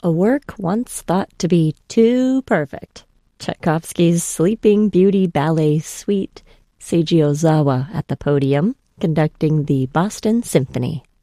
a work once thought to be too perfect. Tchaikovsky's Sleeping Beauty Ballet Suite, Seiji Ozawa at the podium, conducting the Boston Symphony.